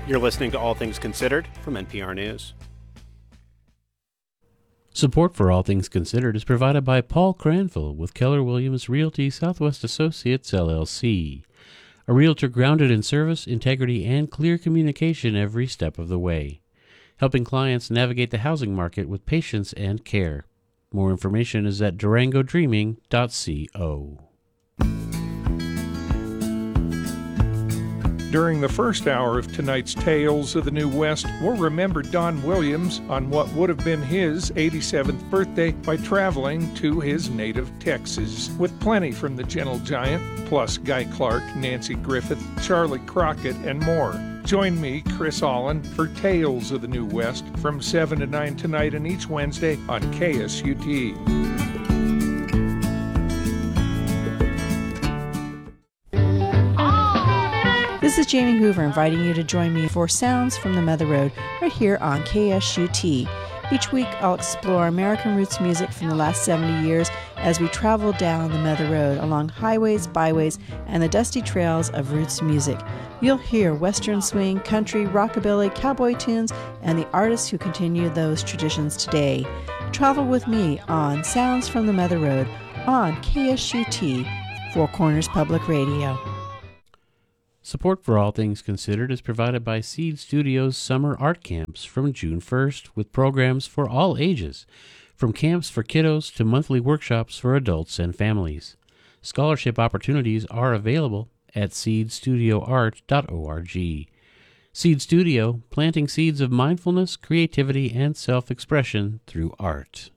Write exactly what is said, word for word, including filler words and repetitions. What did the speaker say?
You're listening to All Things Considered from N P R News. Support for All Things Considered is provided by Paul Cranville with Keller Williams Realty Southwest Associates, L L C. A realtor grounded in service, integrity, and clear communication every step of the way, helping clients navigate the housing market with patience and care. More information is at durango dreaming dot co. During the first hour of tonight's Tales of the New West, we'll remember Don Williams on what would have been his eighty-seventh birthday by traveling to his native Texas, with plenty from the Gentle Giant, plus Guy Clark, Nancy Griffith, Charlie Crockett, and more. Join me, Chris Allen, for Tales of the New West from seven to nine tonight and each Wednesday on K S U T. This is Jamie Hoover inviting you to join me for Sounds from the Mother Road right here on K S U T. Each week I'll explore American roots music from the last seventy years as we travel down the Mother Road along highways, byways, and the dusty trails of roots music. You'll hear Western swing, country, rockabilly, cowboy tunes, and the artists who continue those traditions today. Travel with me on Sounds from the Mother Road on K S U T, Four Corners Public Radio. Support for All Things Considered is provided by Seed Studios Summer Art Camps from June first, with programs for all ages, from camps for kiddos to monthly workshops for adults and families. Scholarship opportunities are available at seed studio art dot org. Seed Studio, planting seeds of mindfulness, creativity, and self-expression through art.